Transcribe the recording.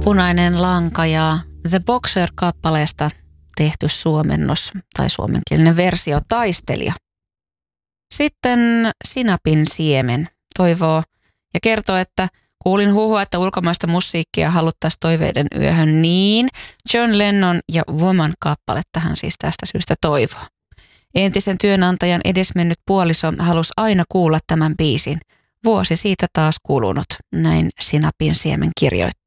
Punainen lanka ja The Boxer-kappaleesta tehty suomennos tai suomenkielinen versio Taistelija. Sitten Sinapin siemen toivoo ja kertoo, että kuulin huhua, että ulkomaista musiikkia haluttaisiin toiveiden yöhön, niin John Lennon ja Woman-kappaletta hän siis tästä syystä toivoo. Entisen työnantajan edesmennyt puoliso halusi aina kuulla tämän biisin. Vuosi siitä taas kulunut, näin Sinapin siemen kirjoittaa.